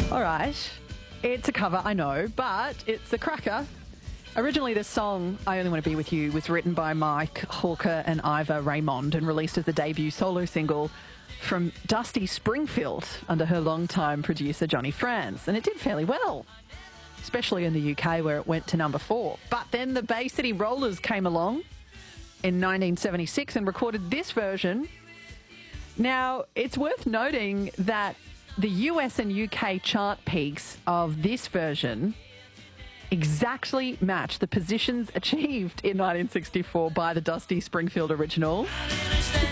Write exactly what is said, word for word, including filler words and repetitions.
All right. It's a cover, I know, but it's a cracker. Originally, this song, I Only Want to Be With You, was written by Mike Hawker and Ivor Raymond and released as the debut solo single from Dusty Springfield under her longtime producer, Johnny Franz. And it did fairly well, especially in the U K where it went to number four. But then the Bay City Rollers came along in nineteen seventy-six and recorded this version. Now, it's worth noting that the U S and U K chart peaks of this version exactly match the positions achieved in nineteen sixty-four by the Dusty Springfield original.